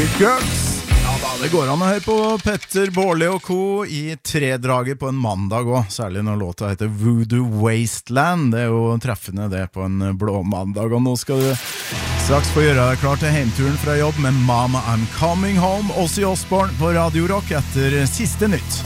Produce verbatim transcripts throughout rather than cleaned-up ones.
Street Girls. Ja da, det går an å høre på Petter, Bårli og Co. I tredraget på en mandag også, særlig når låta heter Voodoo Wasteland. Det er jo treffende det på en blå mandag, og nå skal du straks få gjøre deg klar til heimturen fra jobb med Mama I'm Coming Home, Ozzy Osbourne på Radio Rock etter siste nytt.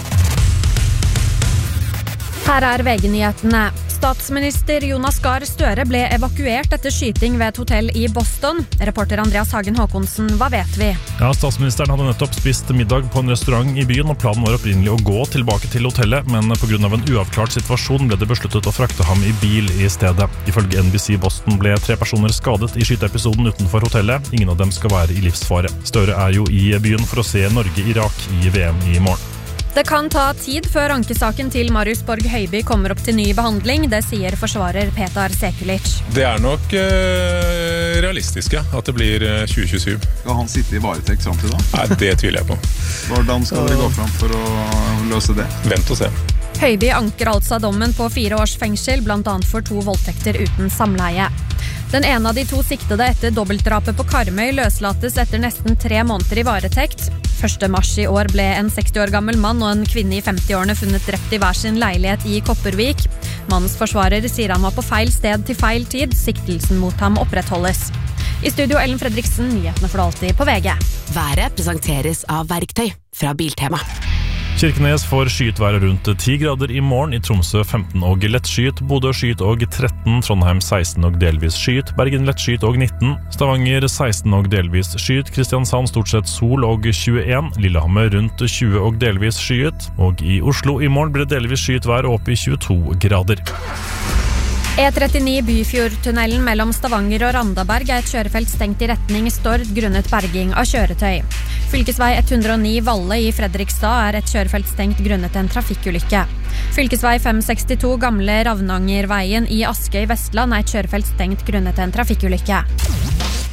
Her er V G-nyhetene. Statsminister Jonas Gahr Støre ble evakuert etter skyting ved et hotell i Boston. Reporter Andreas Hagen Håkonsen, hva vet vi? Ja, Statsministeren hadde nettopp spist middag på en restaurant i byen, og planen var opprinnelig å gå tilbake til hotellet, men på grunn av en uavklart situasjon ble det besluttet å frakte ham i bil i stedet. Ifølge N B C Boston ble tre personer skadet i skyteepisoden utenfor hotellet. Ingen av dem skal være i livsfare. Støre er jo i byen for å se Norge-Irak i V M i morgen. Det kan ta tid før ankesaken til Marius Borg Høiby kommer opp til ny behandling, det sier forsvarer Petar Sekulic. Det er nok eh, realistisk, ja, at det blir tjue tjuesju. Skal han sitte i varetekt fram til da? Nei, det tviler jeg på. Hvordan skal dere gå fram for å løse det? Vent og se. Høiby anker altså dommen på fire års fengsel, blant annet for to voldtekter uten samleie. Den ene av de to siktede etter dobbeltdrapet på Karmøy løslates etter nesten tre måneder i varetekt. første mars i år ble en seksti år gammel mann og en kvinne i femti-årene funnet drept i hver sin leilighet i Kopervik. Mannens forsvarer sier han var på feil sted til feil tid. Siktelsen mot ham opprettholdes. I studio Ellen Fredriksen, nyhetene for alltid på V G. Været presenteres av Verktøy fra Biltema. Kirkenes får skyet være rundt ti grader i morgen, i Tromsø femten og lett skyet, Bodø skyet og tretten, Trondheim seksten og delvis skyet, Bergen lett skyet og nitten, Stavanger seksten og delvis skyet, Kristiansand stort sett sol og tjueen, Lillehammer rundt tjue og delvis skyet, og i Oslo i morgen blir det delvis skyet vær opp i tjueto grader. E trettini Byfjordtunnelen mellom Stavanger og Randaberg er et kjørefelt stengt i retning Stord grunnet berging av kjøretøy. Fylkesvei ett hundre og ni Valle i Fredrikstad er et kjørefelt stengt grunnet en trafikkulykke. Fylkesvei fem sekstito Gamle Ravnangerveien i Askøy Vestland er et kjørefelt stengt grunnet en trafikkulykke.